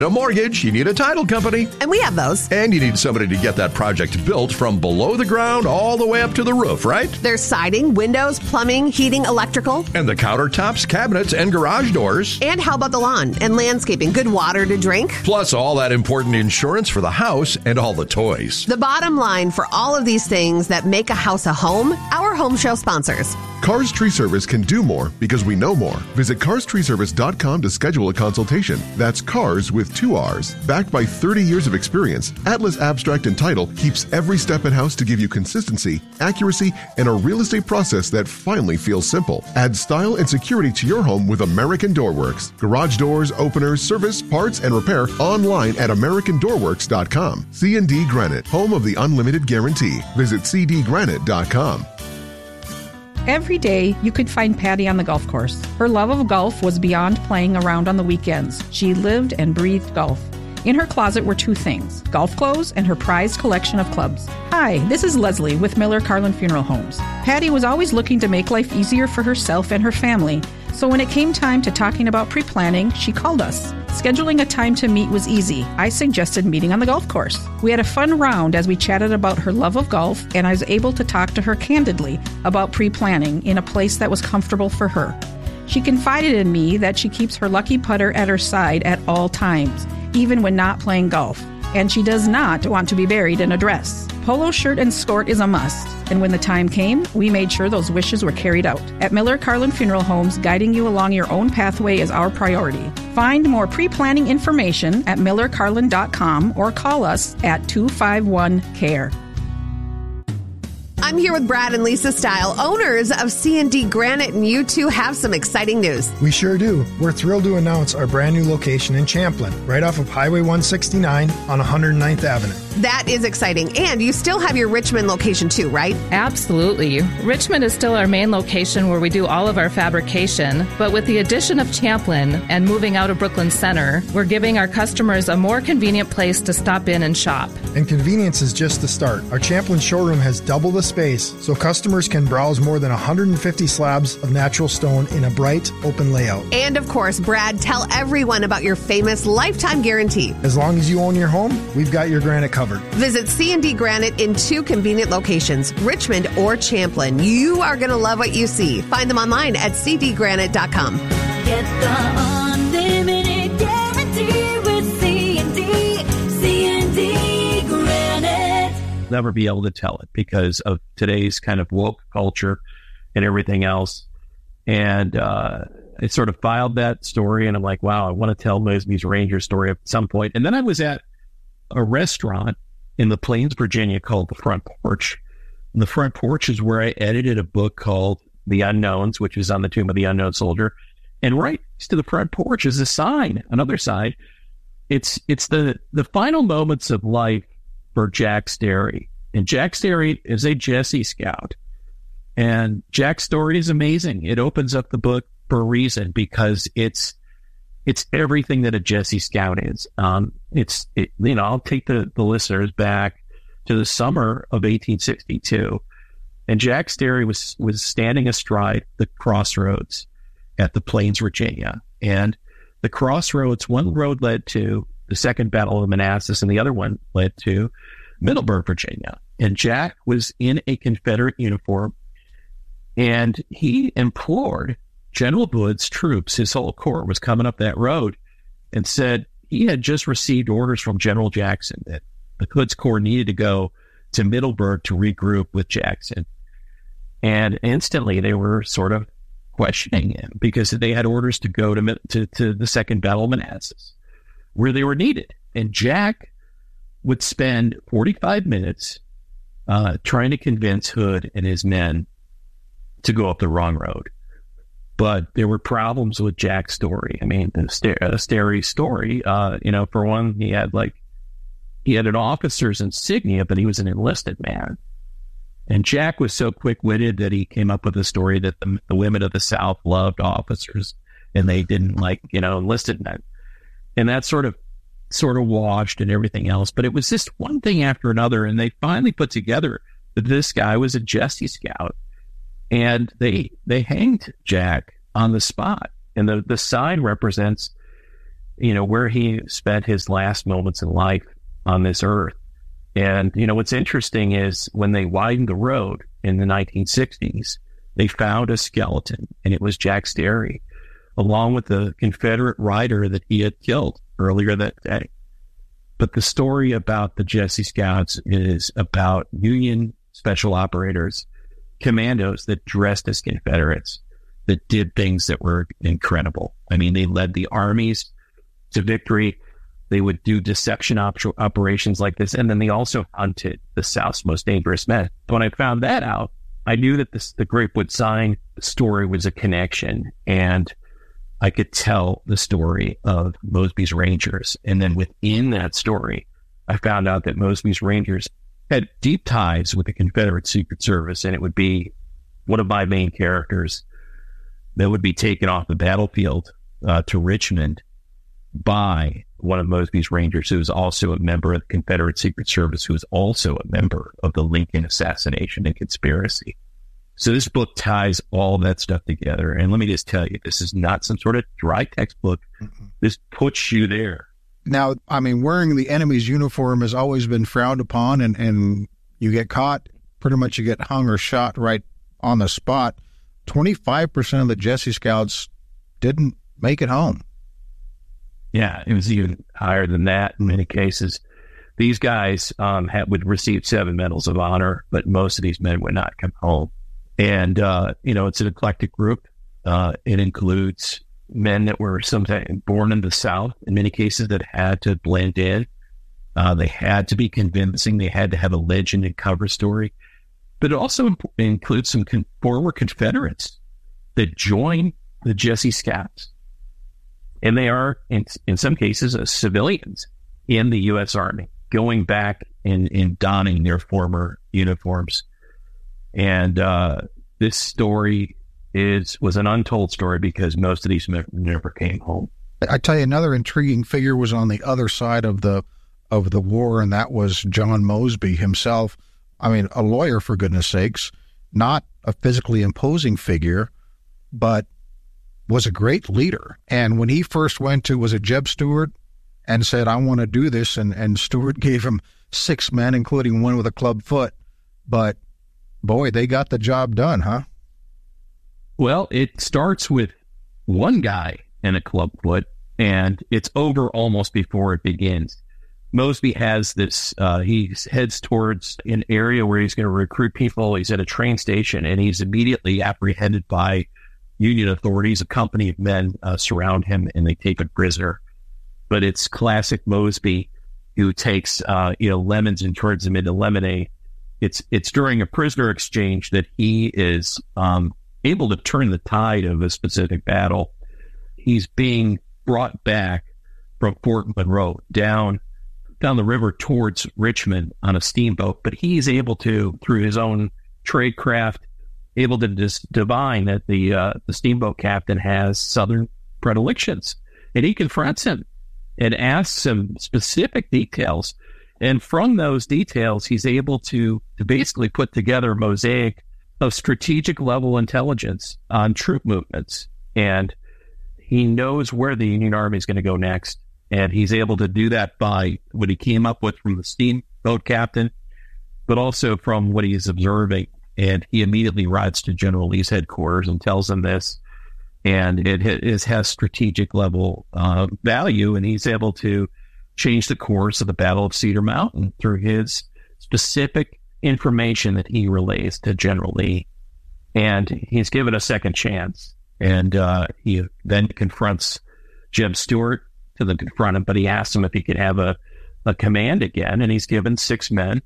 A mortgage, you need a title company. And we have those. And you need somebody to get that project built from below the ground all the way up to the roof, right? There's siding, windows, plumbing, heating, electrical. And the countertops, cabinets, and garage doors. And how about the lawn and landscaping? Good water to drink. Plus all that important insurance for the house and all the toys. The bottom line for all of these things that make a house a home, our home show sponsors. Cars Tree Service can do more because we know more. Visit carstreeservice.com to schedule a consultation. That's cars with 2 R's. Backed by 30 years of experience, Atlas Abstract and Title keeps every step in-house to give you consistency, accuracy, and a real estate process that finally feels simple. Add style and security to your home with American Doorworks. Garage doors, openers, service, parts, and repair online at AmericanDoorworks.com. C&D Granite, home of the unlimited guarantee. Visit cdgranite.com. Every day, you could find Patty on the golf course. Her love of golf was beyond playing around on the weekends. She lived and breathed golf. In her closet were 2 things, golf clothes and her prized collection of clubs. Hi, this is Leslie with Miller Carlin Funeral Homes. Patty was always looking to make life easier for herself and her family, so when it came time to talking about pre-planning, she called us. Scheduling a time to meet was easy. I suggested meeting on the golf course. We had a fun round as we chatted about her love of golf, and I was able to talk to her candidly about pre-planning in a place that was comfortable for her. She confided in me that she keeps her lucky putter at her side at all times, even when not playing golf, and she does not want to be buried in a dress. Polo shirt and skirt is a must, and when the time came, we made sure those wishes were carried out. At Miller Carlin Funeral Homes, guiding you along your own pathway is our priority. Find more pre-planning information at millercarlin.com or call us at 251-CARE. I'm here with Brad and Lisa Style, owners of C&D Granite, and you two have some exciting news. We sure do. We're thrilled to announce our brand new location in Champlin, right off of Highway 169 on 109th Avenue. That is exciting. And you still have your Richmond location too, right? Absolutely. Richmond is still our main location where we do all of our fabrication, but with the addition of Champlin and moving out of Brooklyn Center, we're giving our customers a more convenient place to stop in and shop. And convenience is just the start. Our Champlin showroom has double the space, so customers can browse more than 150 slabs of natural stone in a bright, open layout. And of course, Brad, tell everyone about your famous lifetime guarantee. As long as you own your home, we've got your granite covered. Visit C&D Granite in 2 convenient locations, Richmond or Champlin. You are going to love what you see. Find them online at cdgranite.com. Get the unlimited guarantee with C&D Granite. Never be able to tell it because of today's kind of woke culture and everything else. And I sort of filed that story, and I'm like, wow, I want to tell Mosby's Ranger story at some point. And then I was at a restaurant in the Plains, Virginia called The Front Porch. And The Front Porch is where I edited a book called The Unknowns, which is on the tomb of the unknown soldier. And right next to the front porch is a sign, another sign. It's the final moments of life for Jack Sterry. And Jack Sterry is a Jesse Scout. And Jack's story is amazing. It opens up the book for a reason, because it's everything that a Jesse Scout is. I'll take the listeners back to the summer of 1862, and Jack Sterry was standing astride the crossroads at the Plains, Virginia, and the crossroads. One road led to the Second Battle of Manassas, and the other one led to Middleburg, Virginia. And Jack was in a Confederate uniform, and he implored General Hood's troops. His whole corps was coming up that road, and said he had just received orders from General Jackson that the Hood's corps needed to go to Middleburg to regroup with Jackson. And instantly they were sort of questioning him, because they had orders to go to the Second Battle of Manassas, where they were needed. And Jack would spend 45 minutes trying to convince Hood and his men to go up the wrong road. But there were problems with Jack's story. I mean, Sterry's story, for one, he had an officer's insignia, but he was an enlisted man. And Jack was so quick-witted that he came up with a story that the women of the South loved officers, and they didn't like, enlisted men. And that sort of washed and everything else. But it was just one thing after another, and they finally put together that this guy was a Jesse Scout. And they hanged Jack on the spot. And the sign represents where he spent his last moments in life on this earth. And, what's interesting is when they widened the road in the 1960s, they found a skeleton, and it was Jack Sterry, along with the Confederate rider that he had killed earlier that day. But the story about the Jesse Scouts is about Union special operators, commandos that dressed as Confederates, that did things that were incredible. I mean, they led the armies to victory. They would do deception operations like this. And then they also hunted the South's most dangerous men. When I found that out, I knew that the Grapewood sign story was a connection, and I could tell the story of Mosby's Rangers. And then within that story, I found out that Mosby's Rangers had deep ties with the Confederate Secret Service, and it would be one of my main characters that would be taken off the battlefield to Richmond by one of Mosby's Rangers, who was also a member of the Confederate Secret Service, who was also a member of the Lincoln assassination and conspiracy. So this book ties all that stuff together. And let me just tell you, this is not some sort of dry textbook. Mm-hmm. This puts you there. Now, I mean, wearing the enemy's uniform has always been frowned upon, and you get caught, pretty much you get hung or shot right on the spot. 25% of the Jesse Scouts didn't make it home. Yeah, it was even higher than that in many cases. These guys would receive 7 medals of honor, but most of these men would not come home. And, it's an eclectic group. It includes men that were sometimes born in the South, in many cases, that had to blend in. They had to be convincing. They had to have a legend and cover story. But it also includes some former Confederates that joined the Jesse Scouts. And they are, in some cases, civilians in the U.S. Army, going back and donning their former uniforms. And this story was an untold story because most of these men never came home. I tell you, another intriguing figure was on the other side of the war, and that was John Mosby himself. I mean, a lawyer, for goodness sakes, not a physically imposing figure, but was a great leader. And when he first went to, was it Jeb Stuart, and said, I want to do this, and Stuart gave him 6 men, including one with a club foot. But, boy, they got the job done, huh? Well, it starts with one guy and a club foot, and it's over almost before it begins. Mosby has this, he heads towards an area where he's going to recruit people. He's at a train station, and he's immediately apprehended by Union authorities. A company of men surround him, and they take him prisoner. But it's classic Mosby, who takes lemons and turns them into lemonade. It's during a prisoner exchange that he is able to turn the tide of a specific battle. He's being brought back from Fort Monroe down the river towards Richmond on a steamboat, but he's able to, through his own trade craft, able to divine that the steamboat captain has Southern predilections, and he confronts him and asks him specific details. And from those details, he's able to basically put together a mosaic of strategic level intelligence on troop movements. And he knows where the Union Army is going to go next. And he's able to do that by what he came up with from the steamboat captain, but also from what he is observing. And he immediately rides to General Lee's headquarters and tells him this. And it has strategic level value. And he's able to change the course of the Battle of Cedar Mountain through his specific information that he relays to General Lee. And he's given a second chance. And he then confronts Jeb Stuart to confront him, but he asks him if he could have a command again. And he's given 6 men,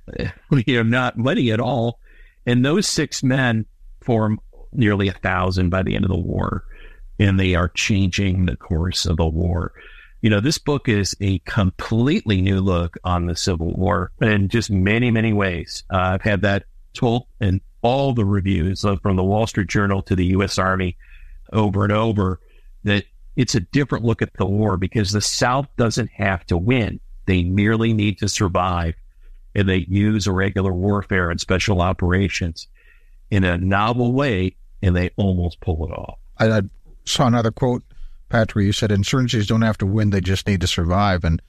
not many at all. And those 6 men form nearly 1,000 by the end of the war. And they are changing the course of the war. This book is a completely new look on the Civil War in just many, many ways. I've had that told in all the reviews, from the Wall Street Journal to the U.S. Army, over and over, that it's a different look at the war because the South doesn't have to win. They merely need to survive. And they use irregular warfare and special operations in a novel way, and they almost pull it off. I saw another quote Patrick, you said insurgencies don't have to win; they just need to survive. And